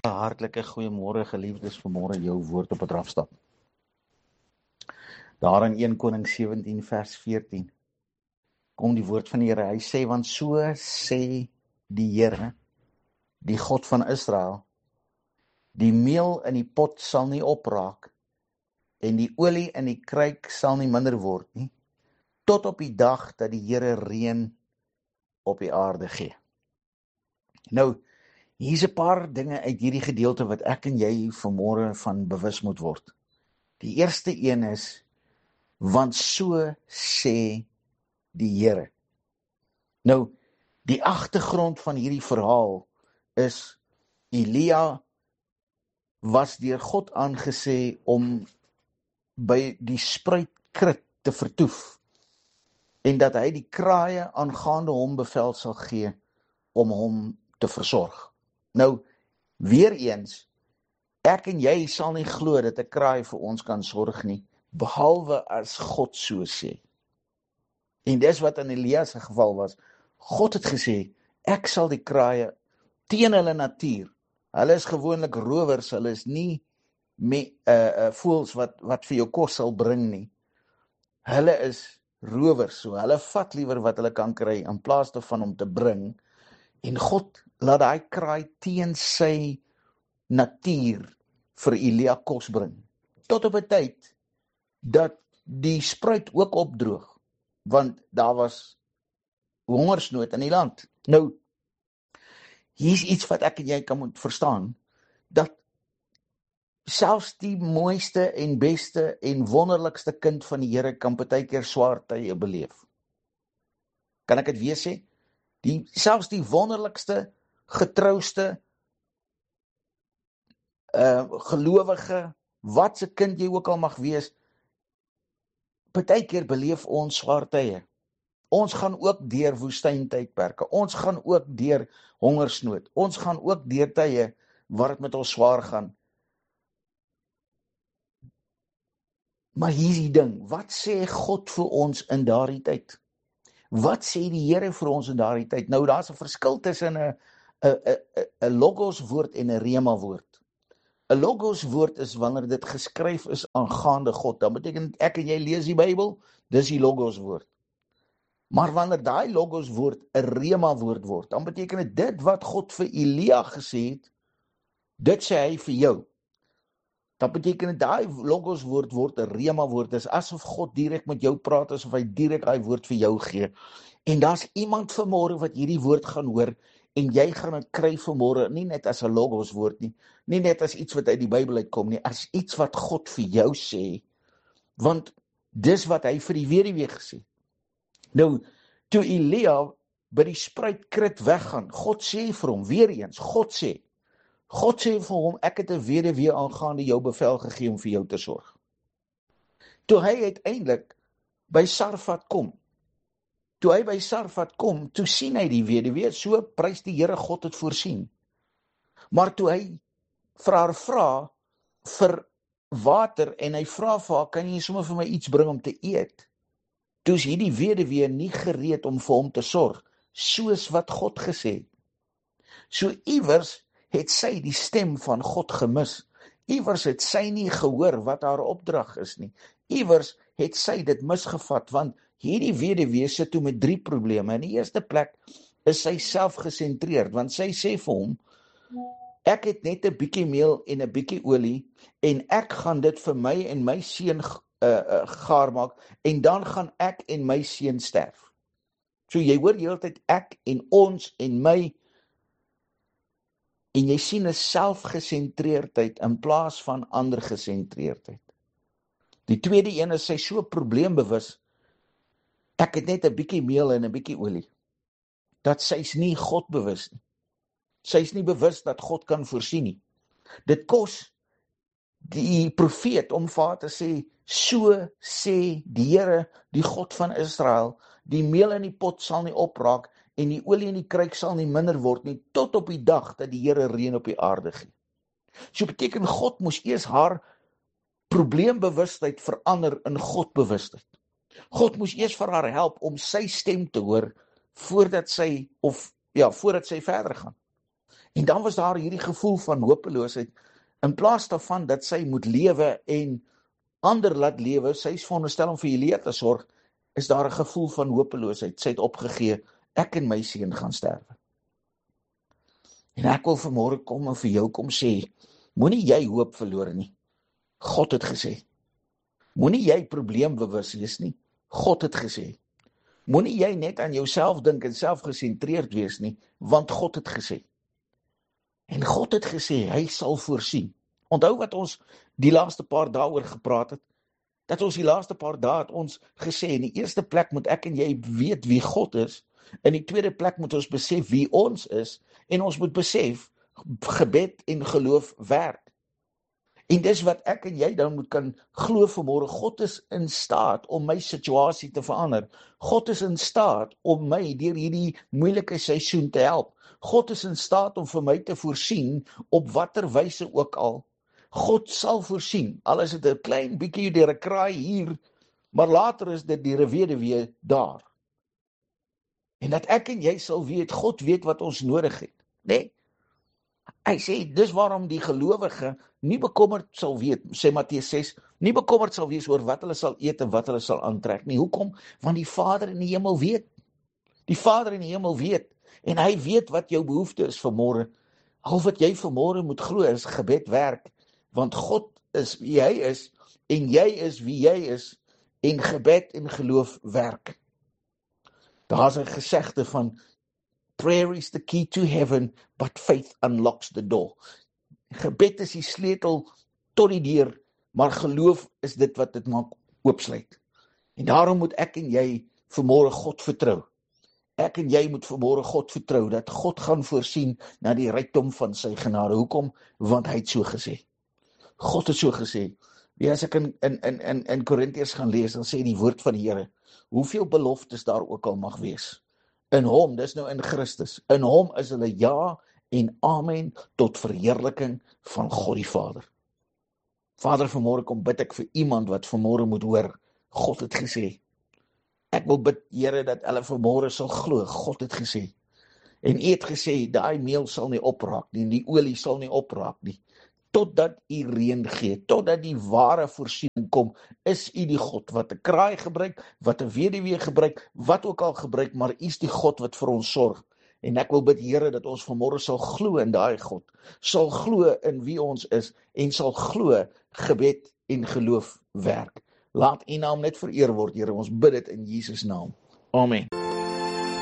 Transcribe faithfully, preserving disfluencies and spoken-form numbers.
Hartlike goeiemôre geliefdes, vanmôre jou woord op 'n drafstap. Daar in een Konings sewentien vers veertien kom die woord van die Here. Hy sê, want so sê die Here, die God van Israel, die meel in die pot sal nie opraak en die olie in die kruik sal nie minder word nie, tot op die dag dat die Here reën op die aarde gee. Nou, hier's 'n paar dinge uit hierdie gedeelte wat ek en jy vanmôre van bewus moet word. Die eerste een is, want so sê die Here. Nou, die agtergrond van hierdie verhaal is, Elia was deur God aangesê om by die spruitkrit te vertoef, en dat hy die kraaie aangaande hom bevel sal gee om hom te versorg. Nou, weer eens, ek en jy sal nie glo dat 'n kraai vir ons kan sorg nie, behalwe as God so sê. En dis wat in Elia se geval was. God het gesê, ek sal die kraaie teen hulle natuur. Hulle is gewoonlik rowers, hulle is nie me, uh, uh, voëls wat, wat vir jou kos sal bring nie. Hulle is rowers, so hulle vat liewer wat hulle kan kry, in plaas daarvan om te bring. En God laat daai kraai teen sy natuur vir Elia kos bring. Tot op 'n tyd dat die spruit ook opdroog, want daar was hongersnood in die land. Nou, hier's iets wat ek en jy kan moet verstaan, dat selfs die mooiste en beste en wonderlikste kind van die Here kan partykeer swaar tye beleef. Kan ek dit weer sê? Die, selfs die wonderlikste, getrouste, uh, gelowige, wat se kind jy ook al mag wees, partykeer beleef ons swaar tye. Ons gaan ook deur woestyntydperke, ons gaan ook deur hongersnood, ons gaan ook deur tye waar dit met ons swaar gaan. Maar hier is die ding, wat sê God vir ons in daardie tyd? Wat sê die Here vir ons in daardie tyd? Nou, daar's 'n verskil tussen 'n 'n 'n 'n logos woord en 'n rema woord. 'n Logos woord is wanneer dit geskryf is aangaande God. Dan beteken ek en jy lees die Bybel, dis die logos woord. Maar wanneer daai logos woord 'n rema woord word, dan beteken dit dit wat God vir Elia gesê het, dit sê hy vir jou. Dan beteken dit daai logos woord word 'n rema woord. Dis asof God direk met jou praat, asof hy direk daai woord vir jou gee. En daar's iemand vanmôre wat hierdie woord gaan hoor, en jy gaan dit kry vanmôre, nie net as 'n logos woord nie, nie net as iets wat uit die Bybel uitkom nie, as iets wat God vir jou sê, want dis wat hy vir die weduwee gesê. Nou, toe Elia by die spruitkrit weggaan, God sê vir hom, weer eens, God sê, God sê vir hom, ek het 'n weduwee aangaande jou bevel gegee om vir jou te sorg. Toe hy uiteindelik by Sarfat kom, toe hy by Sarfat kom, toe sien hy die weduwee, so prys die Here, God het voorsien. Maar toe hy vir haar vra vir water, en hy vra vir haar, kan jy sommer vir my iets bring om te eet? Toe is hierdie weduwee nie gereed om vir hom te sorg, soos wat God gesê het. So iewers het sy die stem van God gemis. Iewers het sy nie gehoor wat haar opdrag is nie. Iewers het sy dit misgevat, want hierdie weduwee sit toe met drie probleme. In die eerste plek is sy selfgesentreerd, want sy sê vir hom, ek het net 'n bietjie meel en 'n bietjie olie, en ek gaan dit vir my en my seun uh, uh, gaar maak, en dan gaan ek en my seun sterf. So jy hoor die hele tyd ek en ons en my, en jy sien 'n selfgesentreerdheid in plaas van ander gesentreerdheid. Die tweede een is sy so probleembewus, ek het net 'n bietjie meel en 'n bietjie olie, dat sy's nie God bewus nie. Sy's nie bewus dat God kan voorsien nie. Dit kos die profeet om vir haar te sê, so sê die Here, die God van Israel, die meel in die pot sal nie opraak, en die olie in die kruik sal nie minder word nie, tot op die dag dat die Here reën op die aarde gee. So beteken God moes eers haar probleembewustheid verander in Godbewustheid. God moes eers vir haar help om sy stem te hoor, voordat sy, of ja, voordat sy verder gaan. En dan was daar hierdie gevoel van hopeloosheid, in plaas daarvan dat sy moet lewe en ander laat lewe, sy is veronderstel om vir Elia te sorg, is daar 'n gevoel van hopeloosheid. Sy het opgegee, ek en my seun gaan sterwe. En ek wil vanmôre kom en vir jou kom sê, moenie jy hoop verloor nie. God het gesê. Moenie jy probleembewus wees nie. God het gesê. Moenie jy net aan jouself dink en selfgesentreerd wees nie, want God het gesê. En God het gesê, hy sal voorsien. Onthou wat ons die laaste paar dae oor gepraat het, dat ons die laaste paar dae het ons gesê, in die eerste plek moet ek en jy weet wie God is, in die tweede plek moet ons besef wie ons is, en ons moet besef, gebed en geloof werk. En dis wat ek en jy dan moet kan glo vanmôre, God is in staat om my situasie te verander. God is in staat om my deur hierdie moeilike seisoen te help. God is in staat om vir my te voorsien op watter wyse ook al. God sal voorsien, al is dit 'n klein bietjie deur 'n kraai hier, maar later is dit deur 'n weduwee daar. En dat ek en jy sal weet, God weet wat ons nodig het, né? Nee? Hy sê, dis waarom die gelowige nie bekommerd sal weet, sê Matteus ses, nie bekommerd sal wees oor wat hulle sal eet en wat hulle sal aantrek nie. Hoekom? Want die Vader in die hemel weet. Die Vader in die hemel weet. En hy weet wat jou behoefte is vanmôre. Al wat jy vanmôre moet glo is gebed werk. Want God is wie hy is, en jy is wie jy is, en gebed en geloof werk. Daar's 'n gesegde van, prayer is the key to heaven, but faith unlocks the door. Gebed is die sleutel tot die deur, maar geloof is dit wat dit maak oopsluit. En daarom moet ek en jy vanmôre God vertrou. Ek en jy moet vanmôre God vertrou, dat God gaan voorsien na die rykdom van sy genade. Hoekom? Want hy het so gesê. God het so gesê. Ja, as ek in, in, in, in, in Korintiërs gaan lees, dan sê die woord van die Here, hoeveel beloftes daar ook al mag wees. In hom, dis nou in Christus, in hom is hulle ja en amen tot verheerliking van God die Vader. Vader, vanmôre kom bid ek vir iemand wat vanmôre moet hoor, God het gesê. Ek wil bid, Here, dat hulle vanmôre sal glo, God het gesê. En U het gesê, daai meel sal nie opraak nie, die olie sal nie opraak nie, totdat U reën gee, totdat die ware voorsiening kom, is U die God wat 'n kraai gebruik, wat 'n weduwee gebruik, wat ook al gebruik, maar U is die God wat vir ons sorg. En ek wil bid, Here, dat ons vanmôre sal glo in daai God, sal glo in wie ons is, en sal glo gebed en geloof werk. Laat U naam net vereer word, Here, ons bid dit in Jesus naam. Amen.